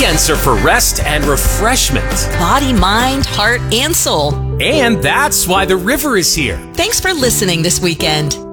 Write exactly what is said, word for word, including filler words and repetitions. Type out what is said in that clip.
weekends are for rest and refreshment. Body, mind, heart, and soul. And that's why the river is here. Thanks for listening this weekend.